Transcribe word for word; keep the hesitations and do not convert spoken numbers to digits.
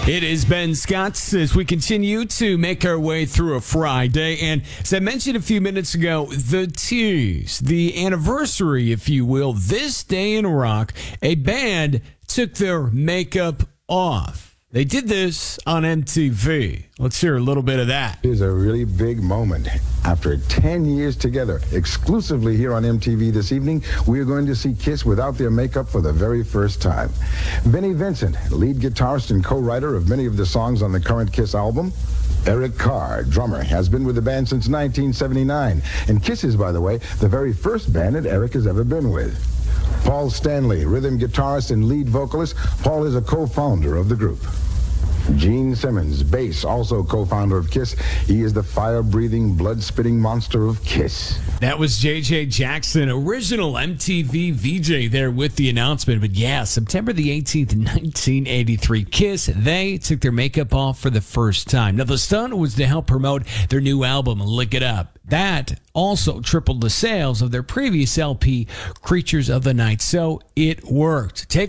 It is Ben Scott as we continue to make our way through a Friday. And as I mentioned a few minutes ago, the tease, the anniversary, if you will, this day in rock, a band took their makeup off. They did this on M T V. Let's hear a little bit of that. It is a really big moment. After ten years together, exclusively here on M T V this evening, we are going to see Kiss without their makeup for the very first time. Vinnie Vincent, lead guitarist and co-writer of many of the songs on the current Kiss album. Eric Carr, drummer, has been with the band since nineteen seventy-nine. And Kiss is, by the way, the very first band that Eric has ever been with. Paul Stanley, rhythm guitarist and lead vocalist. Paul is a co-founder of the group. Gene Simmons, bass, also co-founder of Kiss. He is the fire-breathing, blood-spitting monster of Kiss. That was J J Jackson, original M T V V J there with the announcement. But yeah, September the eighteenth, nineteen eighty-three, Kiss, they took their makeup off for the first time. Now, the stunt was to help promote their new album, Lick It Up. That also tripled the sales of their previous L P, Creatures of the Night. So it worked. Take